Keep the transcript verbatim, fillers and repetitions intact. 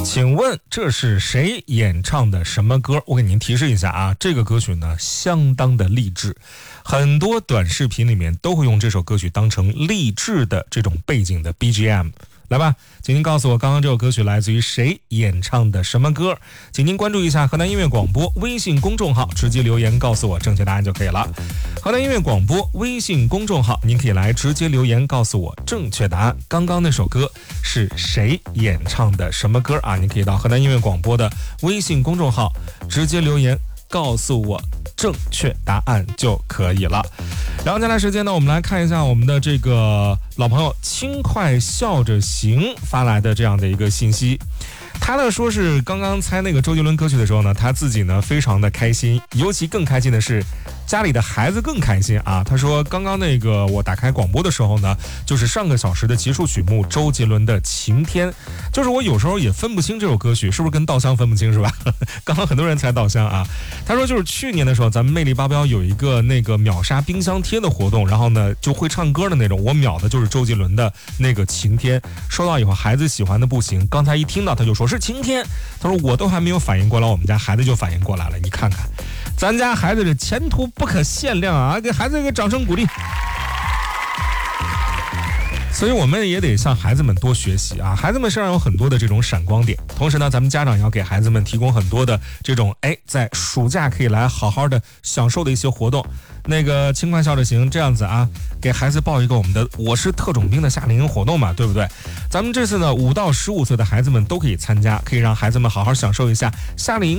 请问这是谁演唱的什么歌？我给您提示一下啊，这个歌曲呢相当的励志，很多短视频里面都会用这首歌曲当成励志的这种背景的 B G M。来吧，请您告诉我刚刚这首歌曲来自于谁演唱的什么歌？请您关注一下河南音乐广播微信公众号，直接留言告诉我正确答案就可以了。河南音乐广播微信公众号，您可以来直接留言告诉我正确答案。刚刚那首歌是谁演唱的什么歌啊？您可以到河南音乐广播的微信公众号直接留言告诉我正确答案就可以了。然后接下来时间呢，我们来看一下我们的这个老朋友轻快笑着行发来的这样的一个信息。他呢说是刚刚猜那个周杰伦歌曲的时候呢，他自己呢非常的开心，尤其更开心的是家里的孩子更开心啊。他说刚刚那个我打开广播的时候呢，就是上个小时的结束曲目周杰伦的晴天，就是我有时候也分不清这首歌曲是不是跟稻香分不清是吧？刚刚很多人猜稻香啊。他说就是去年的时候咱们魅力八标有一个那个秒杀冰箱贴的活动，然后呢就会唱歌的那种，我秒的就是周杰伦的那个晴天，收到以后孩子喜欢的不行，刚才一听到他就说是晴天，他说我都还没有反应过来，我们家孩子就反应过来了，你看看咱家孩子的前途不可限量啊，给孩子一个掌声鼓励。所以我们也得向孩子们多学习啊，孩子们身上有很多的这种闪光点，同时呢咱们家长也要给孩子们提供很多的这种哎在暑假可以来好好的享受的一些活动。那个轻快笑着行这样子啊，给孩子报一个我们的我是特种兵的夏令营活动嘛，对不对？咱们这次呢五到十五岁的孩子们都可以参加，可以让孩子们好好享受一下夏令营